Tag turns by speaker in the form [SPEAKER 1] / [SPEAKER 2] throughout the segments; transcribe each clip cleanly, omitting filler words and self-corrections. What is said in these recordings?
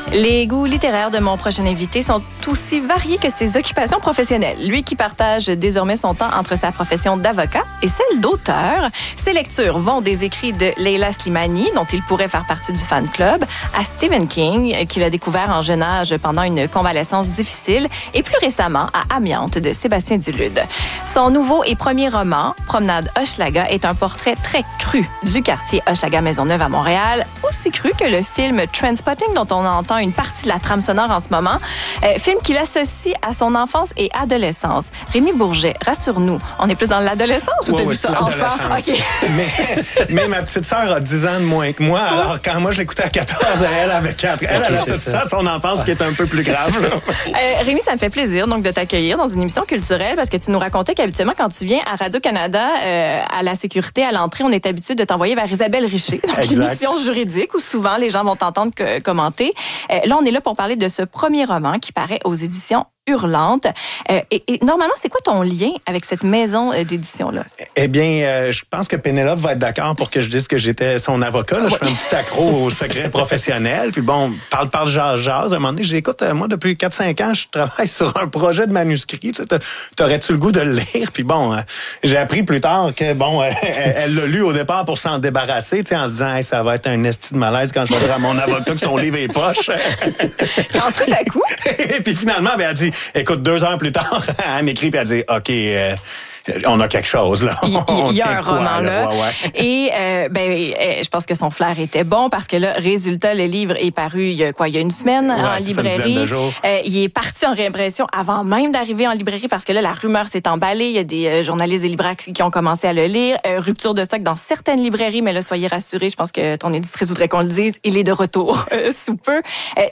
[SPEAKER 1] Les goûts littéraires de mon prochain invité sont aussi variés que ses occupations professionnelles. Lui qui partage désormais son temps entre sa profession d'avocat et celle d'auteur. Ses lectures vont des écrits de Leila Slimani, dont il pourrait faire partie du fan club, à Stephen King, qu'il a découvert en jeune âge pendant une convalescence difficile, et plus récemment à Amiante de Sébastien Dulude. Son nouveau et premier roman, Promenade Hochelaga, est un portrait très cru du quartier Hochelaga-Maisonneuve à Montréal, aussi cru que le film Trainspotting, dont on entend une partie de la trame sonore en ce moment, film qu'il associe à son enfance et adolescence. Rémi Bourget, rassure-nous, on est plus dans l'adolescence ou t'as vu ça enfant? Okay.
[SPEAKER 2] mais ma petite sœur a 10 ans de moins que moi, alors quand moi je l'écoutais à 14, elle avait 4. Elle associe ça à son enfance qui est un peu plus grave.
[SPEAKER 1] Rémi, ça me fait plaisir donc de t'accueillir dans une émission culturelle parce que tu nous racontais qu'habituellement quand tu viens à Radio-Canada, à la sécurité, à l'entrée, on est habitué de t'envoyer vers Isabelle Richer, donc l'émission juridique où souvent les gens vont t'entendre commenter. Là, on est là pour parler de ce premier roman qui paraît aux éditions Hurlante. Et normalement, c'est quoi ton lien avec cette maison d'édition-là?
[SPEAKER 2] Eh bien, je pense que Pénélope va être d'accord pour que je dise que j'étais son avocat. Là. Je fais un petit accro au secret professionnel. Puis bon, parle, jase. À un moment donné, j'écoute, moi, depuis 4-5 ans, je travaille sur un projet de manuscrit. T'aurais-tu le goût de le lire? Puis bon, j'ai appris plus tard que, bon, elle l'a lu au départ pour s'en débarrasser, en se disant, hey, ça va être un esti de malaise quand je vais dire à mon avocat que son livre est poche.
[SPEAKER 1] Quand tout à coup.
[SPEAKER 2] Et puis finalement, elle dit, écoute, 2 heures plus tard, elle m'écrit et elle dit, OK, on a quelque chose, là.
[SPEAKER 1] Il y a un roman, là. Ouais. Et, je pense que son flair était bon parce que là, résultat, le livre est paru il y a une semaine en librairie. Il est parti en réimpression avant même d'arriver en librairie parce que là, la rumeur s'est emballée. Il y a des journalistes et libraires qui ont commencé à le lire. Rupture de stock dans certaines librairies, mais là, soyez rassurés, je pense que ton éditrice voudrait qu'on le dise. Il est de retour sous peu.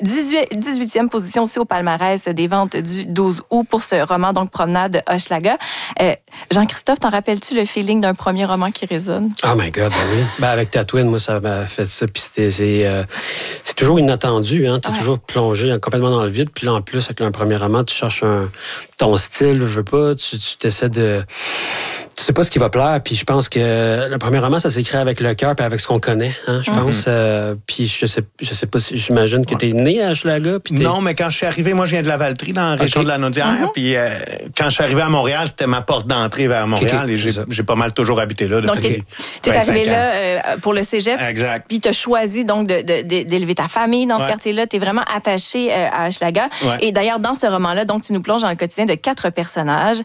[SPEAKER 1] 18e position aussi au palmarès des ventes du 12 août pour ce roman, donc Promenade Hochelaga. Jean-Christophe, t'en rappelles-tu le feeling d'un premier roman qui résonne?
[SPEAKER 3] Oh my God, ben oui. Avec Tatooine, moi, ça m'a fait ça. Puis c'est toujours inattendu, hein. T'es toujours plongé complètement dans le vide. Puis là, en plus, avec un premier roman, tu cherches ton style, je veux pas. Tu t'essaies de... Tu sais pas ce qui va plaire, puis je pense que le premier roman, ça s'écrit avec le cœur puis avec ce qu'on connaît, hein, je pense. Puis je sais pas si j'imagine que t'es né à Hochelaga.
[SPEAKER 2] Non, mais quand je suis arrivé, moi je viens de la Valtrie, dans la région de la Naudière, puis quand je suis arrivé à Montréal, c'était ma porte d'entrée vers Montréal, et j'ai pas mal toujours habité là depuis. Donc
[SPEAKER 1] t'es arrivé là pour le cégep.
[SPEAKER 2] Exact.
[SPEAKER 1] Puis t'as choisi donc d'élever ta famille dans ce quartier-là. T'es vraiment attaché à Hochelaga. Ouais. Et d'ailleurs, dans ce roman-là, donc tu nous plonges dans le quotidien de 4 personnages.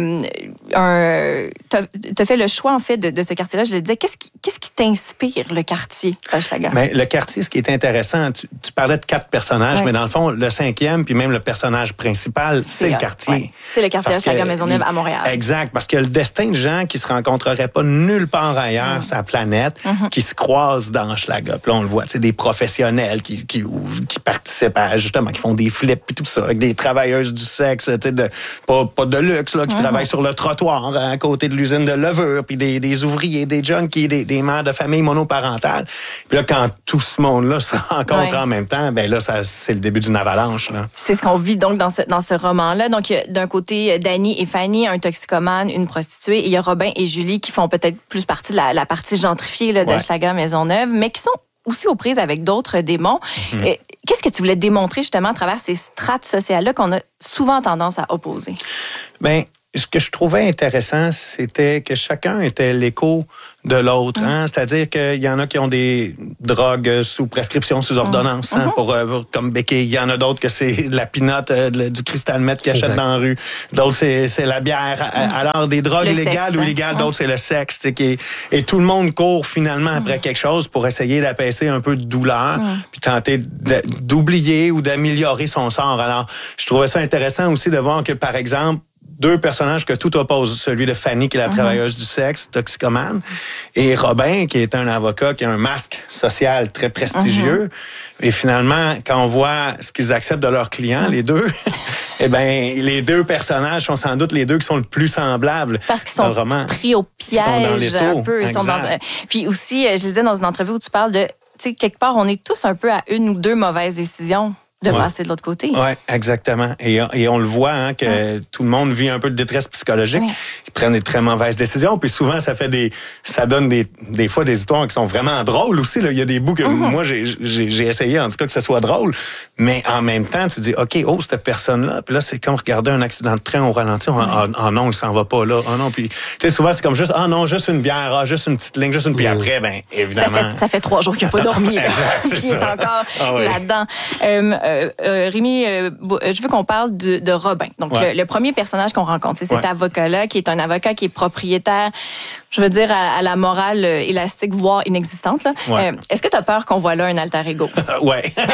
[SPEAKER 1] T'as fait le choix, en fait, de ce quartier-là. Je le disais, qu'est-ce qui t'inspire, le quartier Hochelaga?
[SPEAKER 2] Bien, le quartier, ce qui est intéressant, tu parlais de 4 personnages, mais dans le fond, le 5e, puis même le personnage principal, c'est le quartier.
[SPEAKER 1] Ouais. C'est le quartier Hochelaga-Maisonneuve à Montréal.
[SPEAKER 2] Exact, parce que le destin de gens qui se rencontreraient pas nulle part ailleurs sur la planète, qui se croisent dans Hochelaga. Puis là, on le voit, c'est des professionnels qui participent à, justement, qui font des flips et tout ça, avec des travailleuses du sexe, pas de luxe, là, qui travaillent sur le trottoir, à côté de l'usine de levure, puis des ouvriers, des junkies, des mères de famille monoparentales. Puis là, quand tout ce monde-là se rencontre en même temps, ben là, c'est le début d'une avalanche. Là.
[SPEAKER 1] C'est ce qu'on vit donc dans ce roman-là. Donc, d'un côté, Danny et Fanny, un toxicomane, une prostituée, et il y a Robin et Julie qui font peut-être plus partie de la partie gentrifiée d'Hochelaga-Maisonneuve, mais qui sont aussi aux prises avec d'autres démons. Qu'est-ce que tu voulais démontrer justement à travers ces strates sociales-là qu'on a souvent tendance à opposer? Bien,
[SPEAKER 2] ce que je trouvais intéressant, c'était que chacun était l'écho de l'autre. Hein? C'est-à-dire qu'il y en a qui ont des drogues sous prescription, sous ordonnance, comme béquille. Il y en a d'autres que c'est la pinotte, du cristal meth qu'ils achètent dans la rue. D'autres, c'est la bière. Alors, des drogues légales ou illégales, d'autres, c'est le sexe. Et tout le monde court finalement après quelque chose pour essayer d'apaiser un peu de douleur, puis tenter d'oublier ou d'améliorer son sort. Alors, je trouvais ça intéressant aussi de voir que, par exemple, 2 personnages que tout oppose, celui de Fanny, qui est la travailleuse du sexe, toxicomane, et Robin, qui est un avocat, qui a un masque social très prestigieux. Et finalement, quand on voit ce qu'ils acceptent de leurs clients, les deux, eh bien, les 2 personnages sont sans doute les 2 qui sont le plus semblables.
[SPEAKER 1] Parce qu'ils sont pris au piège un peu. Puis aussi, je le disais dans une entrevue où tu parles de, tu sais, quelque part, on est tous un peu à 1 ou 2 mauvaises décisions de passer de l'autre côté.
[SPEAKER 2] Oui, exactement. Et on le voit, hein, que tout le monde vit un peu de détresse psychologique. Oui. Ils prennent des très mauvaises décisions. Puis souvent, ça donne des fois des histoires qui sont vraiment drôles aussi. Là. Il y a des bouts que moi, j'ai essayé, en tout cas, que ce soit drôle. Mais en même temps, tu dis, OK, cette personne-là. Puis là, c'est comme regarder un accident de train au ralenti. Ah non, il s'en va pas là. Ah non. Puis, tu sais, souvent, c'est comme juste, juste une bière, juste une petite ligne, juste une. Puis après, bien, évidemment.
[SPEAKER 1] Ça fait 3 jours qu'il n'a pas dormi.
[SPEAKER 2] Exact, c'est
[SPEAKER 1] il est encore là-dedans. Rémi, je veux qu'on parle de Robin. Donc, le premier personnage qu'on rencontre, c'est cet avocat-là, qui est un avocat qui est propriétaire, je veux dire, à la morale élastique, voire inexistante. Là. Est-ce que tu as peur qu'on voit là un alter ego?
[SPEAKER 2] Oui,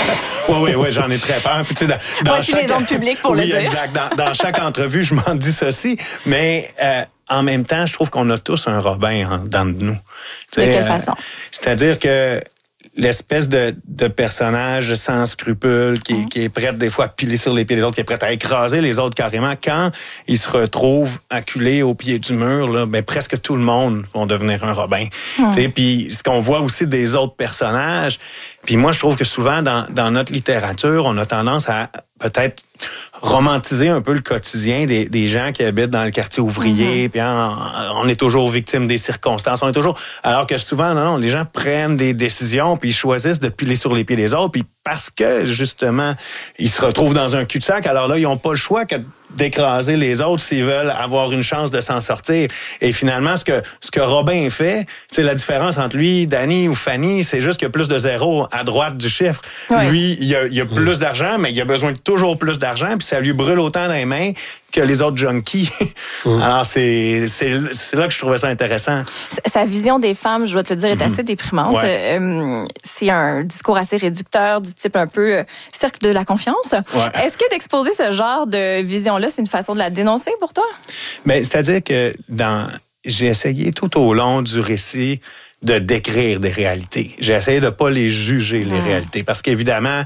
[SPEAKER 2] j'en ai très peur. Puis,
[SPEAKER 1] voici les ondes publiques pour le dire.
[SPEAKER 2] Oui, exact. Dans chaque entrevue, je m'en dissocie, mais en même temps, je trouve qu'on a tous un Robin dans de nous.
[SPEAKER 1] De quelle façon?
[SPEAKER 2] C'est-à-dire que l'espèce de personnage sans scrupules qui est prêt des fois à piler sur les pieds des autres, qui est prêt à écraser les autres carrément, quand il se retrouve acculé au pied du mur, là, ben, presque tout le monde va devenir un Robin. Puis ce qu'on voit aussi des autres personnages, puis moi je trouve que souvent dans notre littérature, on a tendance à peut-être romantiser un peu le quotidien des gens qui habitent dans le quartier ouvrier, puis on est toujours victime des circonstances, alors que souvent, non, les gens prennent des décisions, puis ils choisissent de piler sur les pieds des autres, puis parce que, justement, ils se retrouvent dans un cul-de-sac, alors là, ils n'ont pas le choix que d'écraser les autres s'ils veulent avoir une chance de s'en sortir. Et finalement, ce que Robin fait, tu sais, la différence entre lui, Danny ou Fanny, c'est juste qu'il y a plus de zéros à droite du chiffre. Oui. Lui, il a plus d'argent, mais il a besoin de toujours plus d'argent, puis ça lui brûle autant dans les mains que les autres junkies. Alors, c'est là que je trouvais ça intéressant.
[SPEAKER 1] Sa vision des femmes, je dois te le dire, est assez déprimante. C'est un discours assez réducteur, du type un peu cercle de la confiance. Est-ce que d'exposer ce genre de vision-là, c'est une façon de la dénoncer pour toi?
[SPEAKER 2] Bien, c'est-à-dire que j'ai essayé tout au long du récit de décrire des réalités. J'ai essayé de pas les juger, les réalités. Parce qu'évidemment,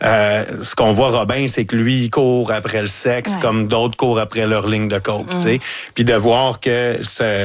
[SPEAKER 2] ce qu'on voit Robin, c'est que lui, il court après le sexe comme d'autres courent après leur ligne de coke. Puis de voir que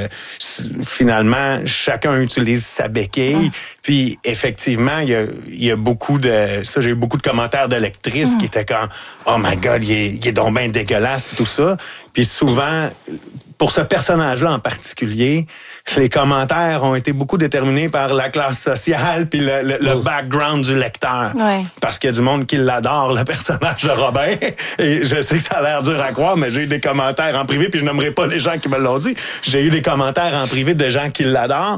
[SPEAKER 2] finalement, chacun utilise sa béquille. Puis effectivement, il y a beaucoup de... Ça, j'ai eu beaucoup de commentaires de lectrices qui étaient comme « Oh my God, il est donc bien dégueulasse », tout ça. Puis souvent... Pour ce personnage-là en particulier, les commentaires ont été beaucoup déterminés par la classe sociale puis le background du lecteur. Parce qu'il y a du monde qui l'adore, le personnage de Robin. Et je sais que ça a l'air dur à croire, mais j'ai eu des commentaires en privé, puis je nommerai pas les gens qui me l'ont dit. J'ai eu des commentaires en privé de gens qui l'adorent.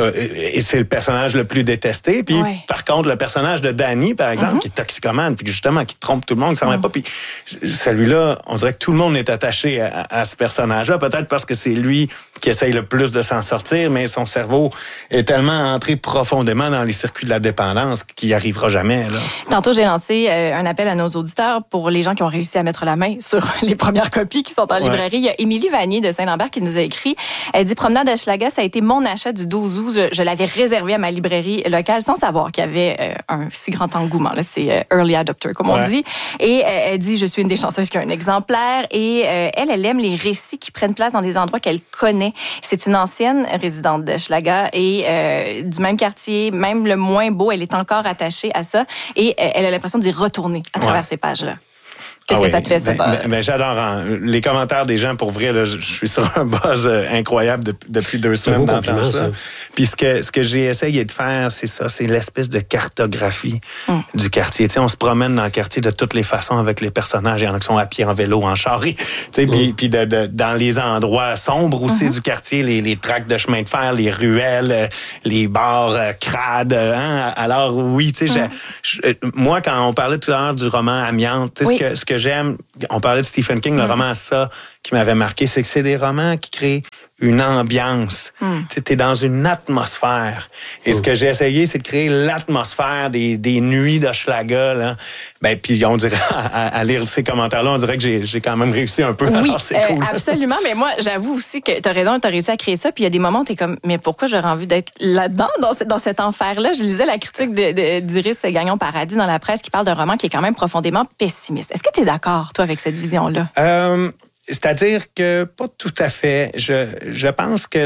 [SPEAKER 2] Et c'est le personnage le plus détesté. Puis par contre, le personnage de Danny, par exemple, qui est toxicomane, puis justement, qui trompe tout le monde, qui s'en va pas. Puis celui-là, on dirait que tout le monde est attaché à ce personnage-là. Peut-être parce que c'est lui qui essaye le plus de s'en sortir, mais son cerveau est tellement entré profondément dans les circuits de la dépendance qu'il n'y arrivera jamais. Là.
[SPEAKER 1] Tantôt, j'ai lancé un appel à nos auditeurs pour les gens qui ont réussi à mettre la main sur les premières copies qui sont en librairie. Il y a Émilie Vanier de Saint-Lambert qui nous a écrit. Elle dit « Promenade Hochelaga, ça a été mon achat du 12 août. Je l'avais réservé à ma librairie locale sans savoir qu'il y avait un si grand engouement. Là, c'est early adopter, comme on dit. Et elle dit « Je suis une des chanceuses qui a un exemplaire. » Et elle aime les récits qui prennent place dans des endroits qu'elle connaît. C'est une ancienne résidente d'Hochelaga et du même quartier, même le moins beau, elle est encore attachée à ça et elle a l'impression d'y retourner à travers ces pages-là. Qu'est-ce que ça te fait, ça?
[SPEAKER 2] J'adore les commentaires des gens. Pour vrai, là, je suis sur un buzz incroyable depuis 2 semaines d'entendre ça. Puis ce que j'ai essayé de faire, c'est ça, c'est l'espèce de cartographie du quartier. Tu sais, on se promène dans le quartier de toutes les façons avec les personnages. Il y en a qui sont à pied, en vélo, en charrue. Tu sais, puis dans les endroits sombres aussi du quartier, les tracts de chemin de fer, les ruelles, les bars crades. Alors oui, tu sais, moi, quand on parlait tout à l'heure du roman Amiante, tu sais, ce que j'aime, on parlait de Stephen King, le roman Ça, qui m'avait marqué, c'est que c'est des romans qui créent une ambiance. Tu es dans une atmosphère. Et ce que j'ai essayé, c'est de créer l'atmosphère des nuits d'Hochelaga. Là. Ben, puis on dirait, à lire ces commentaires-là, on dirait que j'ai quand même réussi un peu.
[SPEAKER 1] Oui,
[SPEAKER 2] alors, c'est cool.
[SPEAKER 1] Absolument. Mais moi, j'avoue aussi que tu as raison, tu as réussi à créer ça. Puis il y a des moments où tu es comme, mais pourquoi j'aurais envie d'être là-dedans, dans cet enfer-là? Je lisais la critique d'Iris Gagnon-Paradis dans la presse qui parle d'un roman qui est quand même profondément pessimiste. Est-ce que tu es d'accord, toi, avec cette vision-là?
[SPEAKER 2] C'est-à-dire que pas tout à fait. Je pense que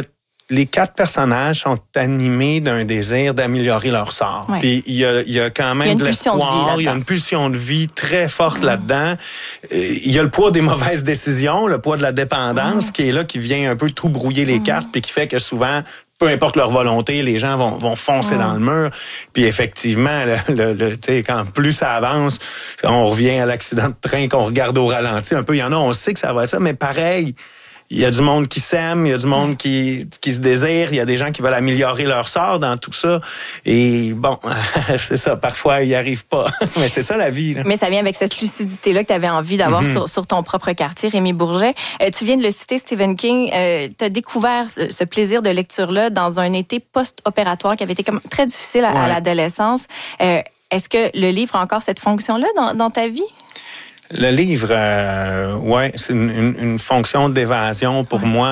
[SPEAKER 2] les 4 personnages sont animés d'un désir d'améliorer leur sort.
[SPEAKER 1] Ouais.
[SPEAKER 2] Puis il y a quand même de l'espoir, il y a une pulsion de vie très forte là-dedans. Il y a le poids des mauvaises décisions, le poids de la dépendance qui est là, qui vient un peu tout brouiller les cartes, puis qui fait que souvent, peu importe leur volonté, les gens vont foncer dans le mur. Puis effectivement, quand plus ça avance, on revient à l'accident de train qu'on regarde au ralenti un peu. Il y en a, on sait que ça va être ça, mais pareil, il y a du monde qui s'aime, il y a du monde qui se désire, il y a des gens qui veulent améliorer leur sort dans tout ça. Et bon, c'est ça, parfois, ils n'y arrivent pas. Mais c'est ça la vie. Là.
[SPEAKER 1] Mais ça vient avec cette lucidité-là que tu avais envie d'avoir sur ton propre quartier, Rémi Bourget. Tu viens de le citer, Stephen King. Tu as découvert ce plaisir de lecture-là dans un été post-opératoire qui avait été comme très difficile à l'adolescence. Est-ce que le livre a encore cette fonction-là dans ta vie?
[SPEAKER 2] Le livre, c'est une fonction d'évasion pour moi.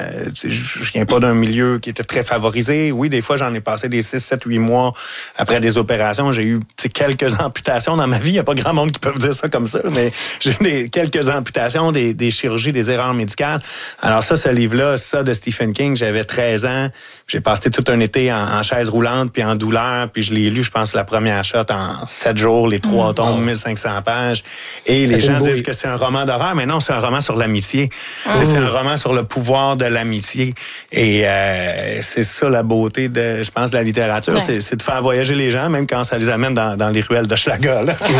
[SPEAKER 2] Je viens pas d'un milieu qui était très favorisé. Oui, des fois, j'en ai passé des 6, 7, 8 mois après des opérations. J'ai eu quelques amputations dans ma vie. Il n'y a pas grand monde qui peut dire ça comme ça, mais j'ai eu quelques amputations, des chirurgies, des erreurs médicales. Alors ça, ce livre-là, ça de Stephen King, j'avais 13 ans. J'ai passé tout un été en chaise roulante puis en douleur. Puis je l'ai lu, je pense, la première shot en 7 jours, les 3 tomes, 1500 pages. Et les gens disent que c'est un roman d'horreur, mais non, c'est un roman sur l'amitié. C'est un roman sur le pouvoir de l'amitié. Et c'est ça la beauté, je pense, de la littérature. Ouais. C'est de faire voyager les gens, même quand ça les amène dans les ruelles d'Hochelaga.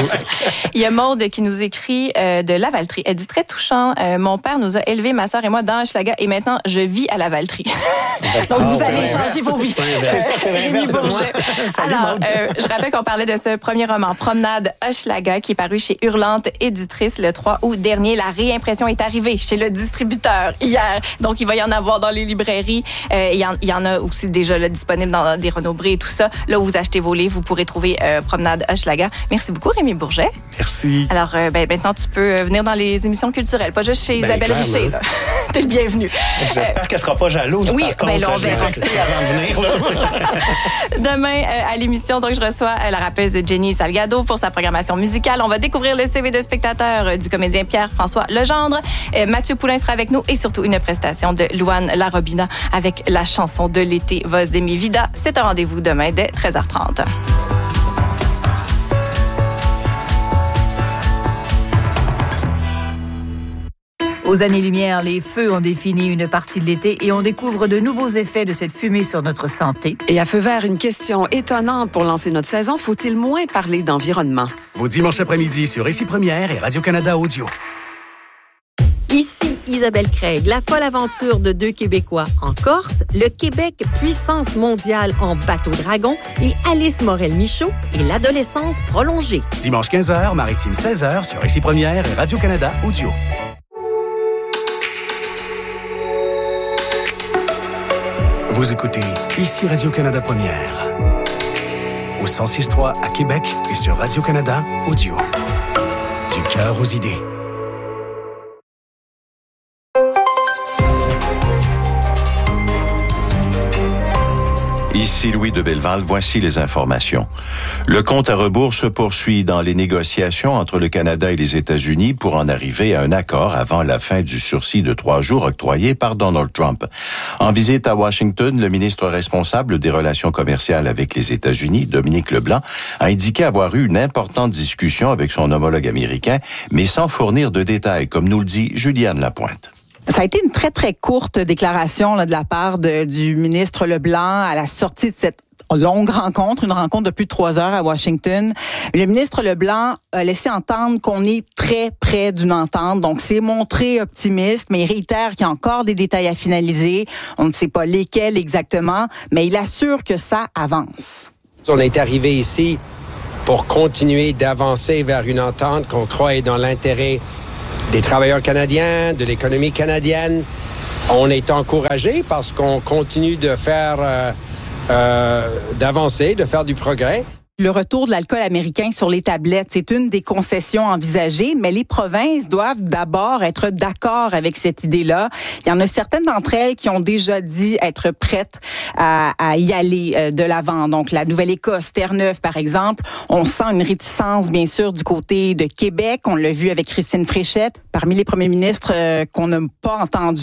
[SPEAKER 1] Il y a Maude qui nous écrit de Lavaltrie. Elle dit très touchant. Mon père nous a élevés, ma sœur et moi, dans Hochelaga, et maintenant, je vis à Lavaltrie. Donc, vous avez changé vos vies.
[SPEAKER 2] C'est ça, c'est l'inverse de moi.
[SPEAKER 1] Alors, je rappelle qu'on parlait de ce premier roman, Promenade Hochelaga, qui est paru chez Hurlante Éditrice le 3 août dernier. La réimpression est arrivée chez le distributeur hier. Donc, il va y en avoir dans les librairies. Il y en a aussi déjà là, disponible dans des Renaud-Bré et tout ça. Là où vous achetez vos livres, vous pourrez trouver Promenade Hochelaga. Merci beaucoup, Rémi Bourget.
[SPEAKER 2] Merci.
[SPEAKER 1] Alors, maintenant, tu peux venir dans les émissions culturelles, pas juste chez Isabelle Richer. T'es le bienvenu.
[SPEAKER 2] J'espère qu'elle sera pas jalouse.
[SPEAKER 1] Oui,
[SPEAKER 2] par contre,
[SPEAKER 1] là, on verra.
[SPEAKER 2] Avant de venir, là.
[SPEAKER 1] Demain, à l'émission, donc, je reçois la rappeuse Jenny Salgado pour sa programmation musicale. On va découvrir le CV de spectateur du comédien Pierre-François Legendre. Mathieu Poulain sera avec nous et surtout une prestation de Louane Larobina avec la chanson de l'été Voz de mi vida. C'est un rendez-vous demain dès 13h30.
[SPEAKER 4] Aux années-lumière, les feux ont défini une partie de l'été et on découvre de nouveaux effets de cette fumée sur notre santé.
[SPEAKER 5] Et à feu vert, une question étonnante pour lancer notre saison. Faut-il moins parler d'environnement?
[SPEAKER 6] Vos dimanches après-midi sur Ici Première et Radio-Canada Audio.
[SPEAKER 7] Ici Isabelle Craig, la folle aventure de 2 Québécois en Corse, le Québec puissance mondiale en bateau-dragon et Alice Morel-Michaud et l'adolescence prolongée.
[SPEAKER 6] Dimanche 15h, Maritime 16h sur Ici Première et Radio-Canada Audio. Vous écoutez Ici Radio-Canada Première. Au 106.3 à Québec et sur Radio-Canada Audio. Du cœur aux idées.
[SPEAKER 8] Ici Louis de Belleval, voici les informations. Le compte à rebours se poursuit dans les négociations entre le Canada et les États-Unis pour en arriver à un accord avant la fin du sursis de 3 jours octroyé par Donald Trump. En visite à Washington, le ministre responsable des relations commerciales avec les États-Unis, Dominique Leblanc, a indiqué avoir eu une importante discussion avec son homologue américain, mais sans fournir de détails, comme nous le dit Juliane Lapointe.
[SPEAKER 9] Ça a été une très, très courte déclaration là, de la part du ministre Leblanc à la sortie de cette longue rencontre, une rencontre de plus de 3 heures à Washington. Le ministre Leblanc a laissé entendre qu'on est très près d'une entente, donc c'est montré optimiste, mais il réitère qu'il y a encore des détails à finaliser. On ne sait pas lesquels exactement, mais il assure que ça avance.
[SPEAKER 10] On est arrivé ici pour continuer d'avancer vers une entente qu'on croit est dans l'intérêt des travailleurs canadiens, de l'économie canadienne. On est encouragé parce qu'on continue de faire, d'avancer, de faire du progrès.
[SPEAKER 9] Le retour de l'alcool américain sur les tablettes, c'est une des concessions envisagées, mais les provinces doivent d'abord être d'accord avec cette idée-là. Il y en a certaines d'entre elles qui ont déjà dit être prêtes à y aller de l'avant. Donc, la Nouvelle-Écosse, Terre-Neuve, par exemple, on sent une réticence, bien sûr, du côté de Québec. On l'a vu avec Christine Fréchette. Parmi les premiers ministres qu'on n'a pas entendus,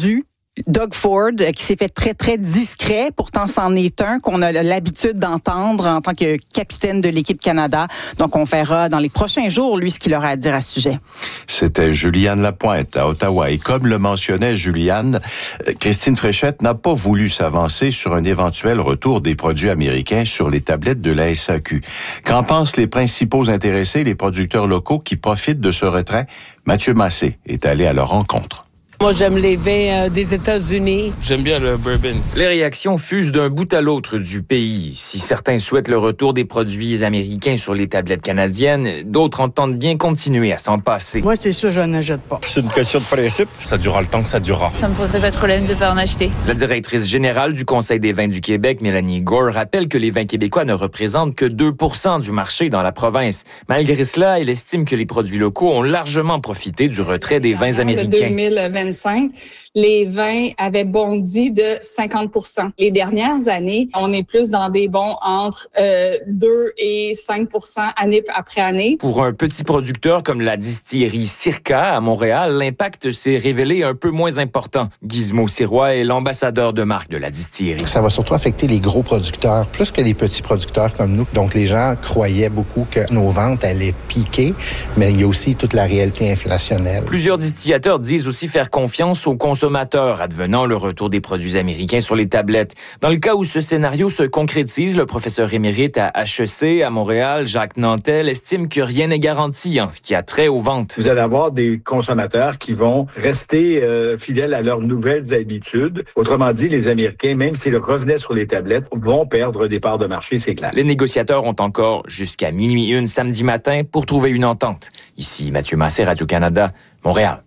[SPEAKER 9] Doug Ford, qui s'est fait très, très discret. Pourtant, c'en est un qu'on a l'habitude d'entendre en tant que capitaine de l'équipe Canada. Donc, on verra dans les prochains jours, lui, ce qu'il aura à dire à ce sujet.
[SPEAKER 8] C'était Juliane Lapointe à Ottawa. Et comme le mentionnait Juliane, Christine Fréchette n'a pas voulu s'avancer sur un éventuel retour des produits américains sur les tablettes de la SAQ. Qu'en pensent les principaux intéressés, les producteurs locaux qui profitent de ce retrait? Mathieu Massé est allé à leur rencontre.
[SPEAKER 11] Moi, j'aime les vins des États-Unis.
[SPEAKER 12] J'aime bien le bourbon. Les réactions fusent d'un bout à l'autre du pays. Si certains souhaitent le retour des produits américains sur les tablettes canadiennes, d'autres entendent bien continuer à s'en passer.
[SPEAKER 11] Moi, c'est sûr, je n'achète pas.
[SPEAKER 13] C'est une question de principe. Ça durera le temps que ça durera.
[SPEAKER 14] Ça me poserait pas de problème de pas en acheter.
[SPEAKER 12] La directrice générale du Conseil des vins du Québec, Mélanie Gore, rappelle que les vins québécois ne représentent que 2% du marché dans la province. Malgré cela, elle estime que les produits locaux ont largement profité du retrait des vins américains.
[SPEAKER 15] 2025, les vins avaient bondi de 50%. Les dernières années, on est plus dans des bons entre 2 et 5% année après année.
[SPEAKER 12] Pour un petit producteur comme la distillerie Circa à Montréal, l'impact s'est révélé un peu moins important. Gizmo Sirois est l'ambassadeur de marque de la distillerie.
[SPEAKER 16] Ça va surtout affecter les gros producteurs, plus que les petits producteurs comme nous. Donc, les gens croyaient beaucoup que nos ventes allaient piquer, mais il y a aussi toute la réalité inflationnelle.
[SPEAKER 12] Plusieurs distillateurs disent aussi faire confiance aux consommateurs, advenant le retour des produits américains sur les tablettes. Dans le cas où ce scénario se concrétise, le professeur émérite à HEC à Montréal, Jacques Nantel, estime que rien n'est garanti en ce qui a trait aux ventes.
[SPEAKER 17] Vous allez avoir des consommateurs qui vont rester fidèles à leurs nouvelles habitudes. Autrement dit, les Américains, même s'ils revenaient sur les tablettes, vont perdre des parts de marché, c'est clair.
[SPEAKER 12] Les négociateurs ont encore jusqu'à 12:01 samedi matin pour trouver une entente. Ici Mathieu Massé, Radio-Canada, Montréal.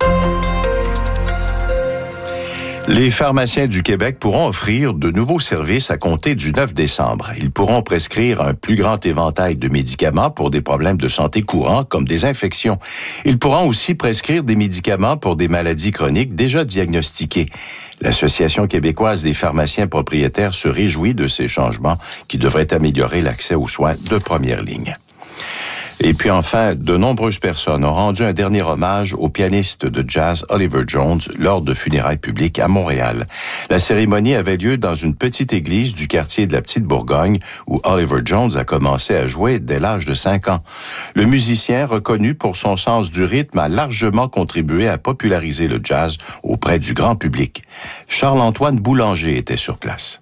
[SPEAKER 8] Les pharmaciens du Québec pourront offrir de nouveaux services à compter du 9 décembre. Ils pourront prescrire un plus grand éventail de médicaments pour des problèmes de santé courants comme des infections. Ils pourront aussi prescrire des médicaments pour des maladies chroniques déjà diagnostiquées. L'Association québécoise des pharmaciens propriétaires se réjouit de ces changements qui devraient améliorer l'accès aux soins de première ligne. Et puis enfin, de nombreuses personnes ont rendu un dernier hommage au pianiste de jazz Oliver Jones lors de funérailles publiques à Montréal. La cérémonie avait lieu dans une petite église du quartier de la Petite Bourgogne où Oliver Jones a commencé à jouer dès l'âge de 5 ans. Le musicien, reconnu pour son sens du rythme, a largement contribué à populariser le jazz auprès du grand public. Charles-Antoine Boulanger était sur place.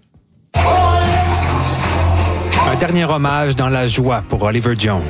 [SPEAKER 18] Un dernier hommage dans la joie pour Oliver Jones.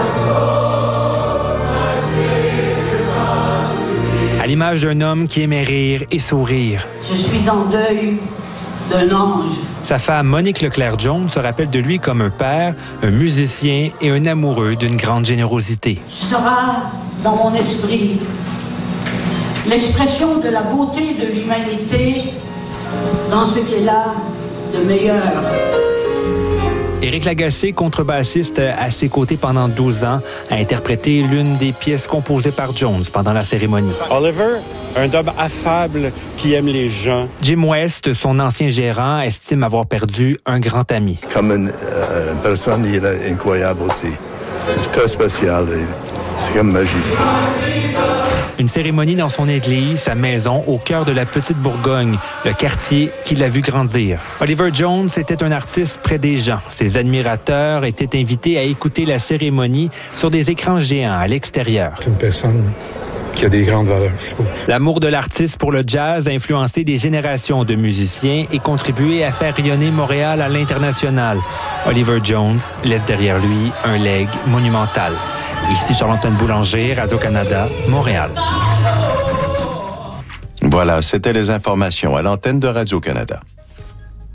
[SPEAKER 18] À l'image d'un homme qui aimait rire et sourire.
[SPEAKER 19] Je suis en deuil d'un ange.
[SPEAKER 18] Sa femme Monique Leclerc-Jones se rappelle de lui comme un père, un musicien et un amoureux d'une grande générosité.
[SPEAKER 19] Tu seras dans mon esprit l'expression de la beauté de l'humanité dans ce qu'elle a de meilleur.
[SPEAKER 18] Éric Lagacé, contrebassiste à ses côtés pendant 12 ans, a interprété l'une des pièces composées par Jones pendant la cérémonie.
[SPEAKER 20] Oliver, un homme affable qui aime les gens.
[SPEAKER 18] Jim West, son ancien gérant, estime avoir perdu un grand ami.
[SPEAKER 21] Comme une personne, il est incroyable aussi. C'est très spécial. C'est comme magie.
[SPEAKER 18] Une cérémonie dans son église, sa maison, au cœur de la Petite Bourgogne, le quartier qui l'a vu grandir. Oliver Jones était un artiste près des gens. Ses admirateurs étaient invités à écouter la cérémonie sur des écrans géants à l'extérieur.
[SPEAKER 21] C'est une personne qui a des grandes valeurs, je trouve.
[SPEAKER 18] L'amour de l'artiste pour le jazz a influencé des générations de musiciens et contribué à faire rayonner Montréal à l'international. Oliver Jones laisse derrière lui un legs monumental. Ici Charles-Antoine Boulanger, Radio-Canada, Montréal.
[SPEAKER 8] Voilà, c'était les informations à l'antenne de Radio-Canada.